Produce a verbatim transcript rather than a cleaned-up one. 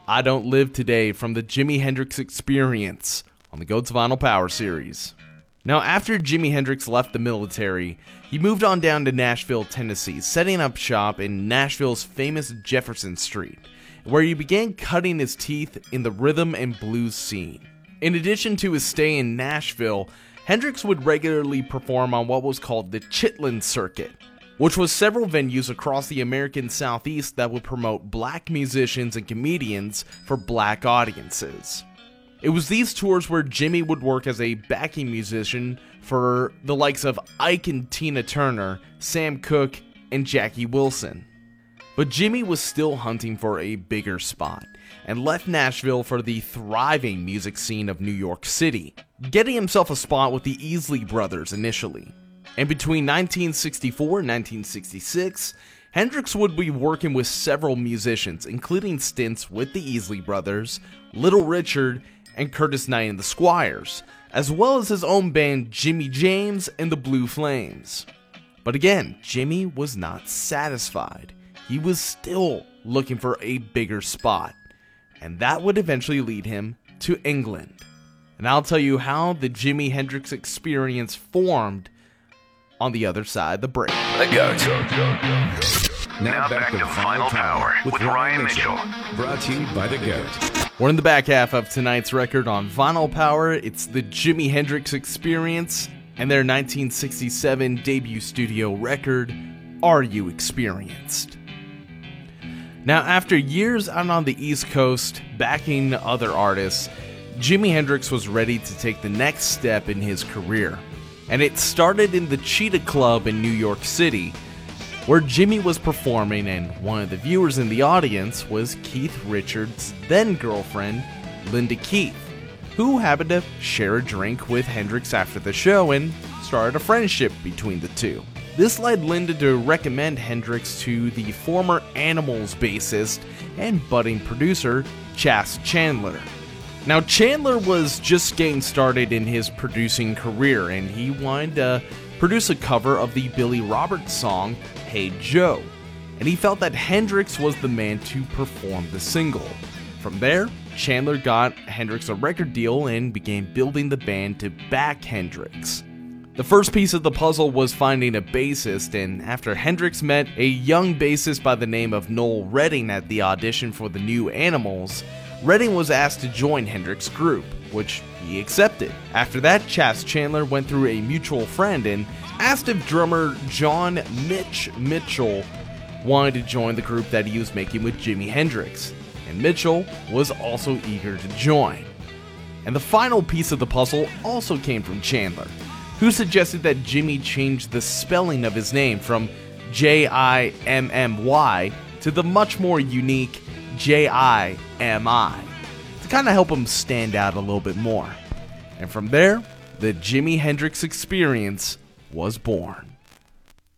I Don't Live Today from the Jimi Hendrix Experience on the Goats Vinyl Power series. Now, after Jimi Hendrix left the military, he moved on down to Nashville, Tennessee, setting up shop in Nashville's famous Jefferson Street, where he began cutting his teeth in the rhythm and blues scene. In addition to his stay in Nashville, Hendrix would regularly perform on what was called the Chitlin Circuit, which was several venues across the American Southeast that would promote black musicians and comedians for black audiences. It was these tours where Jimi would work as a backing musician for the likes of Ike and Tina Turner, Sam Cooke, and Jackie Wilson. But Jimi was still hunting for a bigger spot, and left Nashville for the thriving music scene of New York City, getting himself a spot with the Isley Brothers initially. And between nineteen sixty-four and nineteen sixty-six, Hendrix would be working with several musicians, including stints with the Isley Brothers, Little Richard, and Curtis Knight and the Squires, as well as his own band Jimmy James and the Blue Flames. But again, Jimi was not satisfied. He was still looking for a bigger spot, and that would eventually lead him to England. And I'll tell you how the Jimi Hendrix Experience formed on the other side of the break. The Goats. Now back to Final Power with Ryan Mitchell. Brought to you by The Goat. We're in the back half of tonight's record on Vinyl Power. It's the Jimi Hendrix Experience and their nineteen sixty-seven debut studio record, Are You Experienced? Now, after years out on the East Coast backing other artists, Jimi Hendrix was ready to take the next step in his career. And it started in the Cheetah Club in New York City, where Jimi was performing, and one of the viewers in the audience was Keith Richards' then-girlfriend, Linda Keith, who happened to share a drink with Hendrix after the show and started a friendship between the two. This led Linda to recommend Hendrix to the former Animals bassist and budding producer, Chas Chandler. Now, Chandler was just getting started in his producing career, and he wanted to produce a cover of the Billy Roberts song, Hey Joe, and he felt that Hendrix was the man to perform the single. From there, Chandler got Hendrix a record deal and began building the band to back Hendrix. The first piece of the puzzle was finding a bassist, and after Hendrix met a young bassist by the name of Noel Redding at the audition for the new Animals, Redding was asked to join Hendrix's group, which he accepted. After that, Chas Chandler went through a mutual friend and asked if drummer John Mitch Mitchell wanted to join the group that he was making with Jimi Hendrix, and Mitchell was also eager to join. And the final piece of the puzzle also came from Chandler, who suggested that Jimi change the spelling of his name from J I M M Y to the much more unique J I M I to kind of help him stand out a little bit more. And from there, the Jimi Hendrix Experience was born.